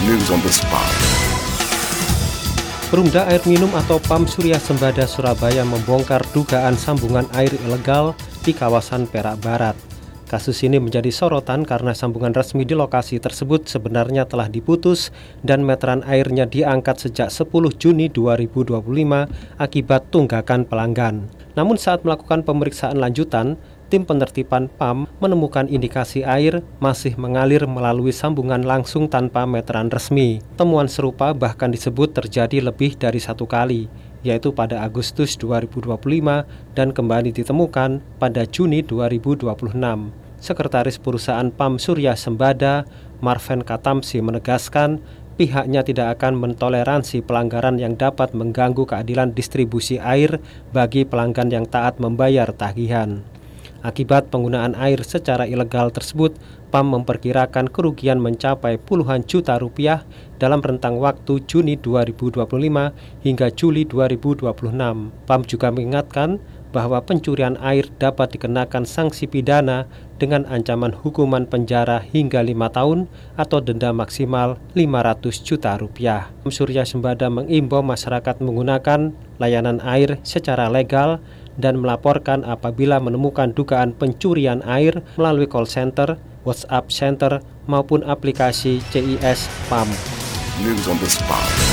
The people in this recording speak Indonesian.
News on the spot. Perumda Air Minum atau PAM Surya Sembada Surabaya membongkar dugaan sambungan air ilegal di kawasan Perak Barat. Kasus ini menjadi sorotan karena sambungan resmi di lokasi tersebut sebenarnya telah diputus dan meteran airnya diangkat sejak 10 Juni 2025 akibat tunggakan pelanggan. Namun saat melakukan pemeriksaan lanjutan, tim penertiban PAM menemukan indikasi air masih mengalir melalui sambungan langsung tanpa meteran resmi. Temuan serupa bahkan disebut terjadi lebih dari satu kali, yaitu pada Agustus 2025 dan kembali ditemukan pada Juni 2026. Sekretaris Perusahaan PAM Surya Sembada, Marven Katamsi menegaskan, pihaknya tidak akan mentoleransi pelanggaran yang dapat mengganggu keadilan distribusi air bagi pelanggan yang taat membayar tagihan. Akibat penggunaan air secara ilegal tersebut, PAM memperkirakan kerugian mencapai puluhan juta rupiah dalam rentang waktu Juni 2025 hingga Juli 2026. PAM juga mengingatkan bahwa pencurian air dapat dikenakan sanksi pidana dengan ancaman hukuman penjara hingga 5 tahun atau denda maksimal 500 juta rupiah. PAM Surya Sembada mengimbau masyarakat menggunakan layanan air secara legal dan melaporkan apabila menemukan dugaan pencurian air melalui call center, WhatsApp center, maupun aplikasi CIS PAM. News on the spot.